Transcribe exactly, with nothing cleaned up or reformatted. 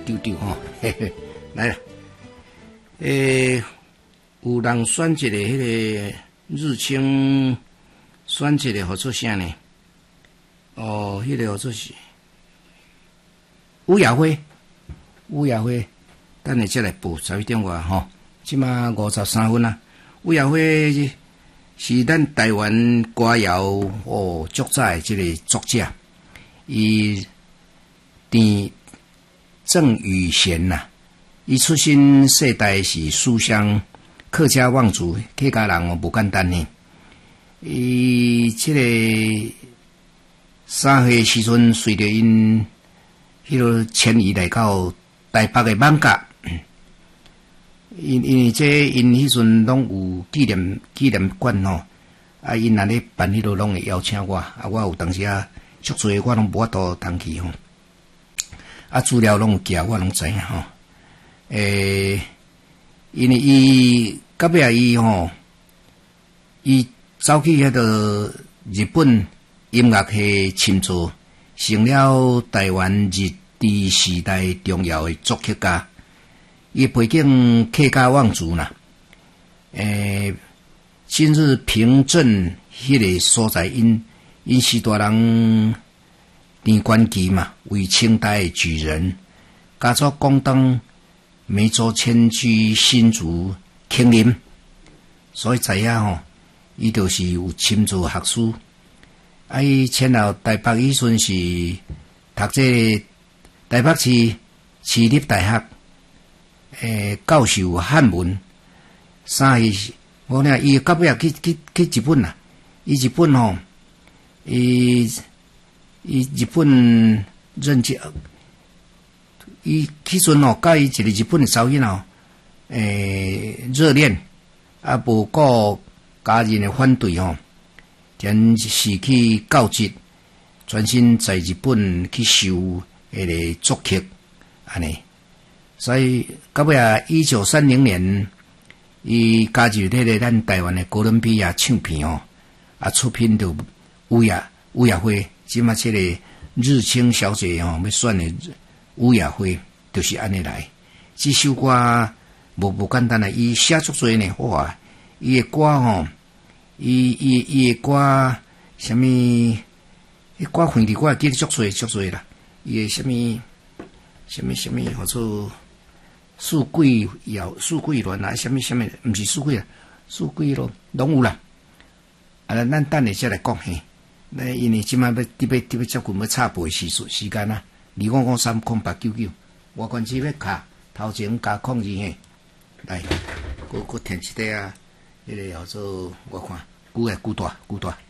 丢丢吼，嘿嘿，来啦，诶，有人选一个迄个日清，选一个合作啥呢？哦，迄、那个合作是吴亚辉，吴亚辉，等下再来报十一点外吼，即马五十三分啦。吴亚辉是咱台湾歌谣哦作者即个作者，伊田郑宇贤呐，伊出身世代是书香客家望族，客家人哦无简单呢。伊即、这个三岁时阵，随着因迄个迁移来到台北的艋舺，因因为这因迄阵拢有纪念纪念馆吼，啊因若咧办迄个拢会邀请我，啊我有当时啊足侪我拢无法度通去吼，啊资料拢有寄，我拢知影吼。诶，因为伊到尾啊伊吼，伊走去迄个日本音乐系深造，成了台湾日治时代重要的作曲家。伊背景客家望族啦，诶，今日平镇迄个所在因因是大人田关基嘛，为清代的举人，家族广东梅州迁居新竹庆林，所以知影吼，伊就是有深造学识。啊，伊迁到台北以前是读这台北市市立大学，诶，教授汉文。三是，我俩伊到尾去去去日本啦。伊日本吼，伊伊日本任职，伊迄阵吼，甲伊一个日本的查某囡仔，诶，热恋，啊，无顾家人的反对吼。将是去教职，专心在日本去修迄个作曲，安尼。所以到尾啊，一九三零年，伊加入迄个咱台湾的哥伦比亚唱片哦，啊出品着吴亚吴亚辉，即马即个日清小姐哦要选的吴亚辉，就是安尼来。这首歌无无简单啊，伊写足多呢，哇，伊的歌吼。伊伊伊诶歌，什么？迄歌翻译我记得足多足多啦。伊诶什么？什么什么？叫做四季谣、四季乱啊？什么什么？毋是四季啊，四季咯，拢有啦。啊，咱等下再来讲嘿。那因为即摆要要要要接近要插播时时间啊，二五五三空八九九，我关机要卡头前加控制嘿。来，佮佮填一块啊。迄个叫做我看，久诶，久大，久大。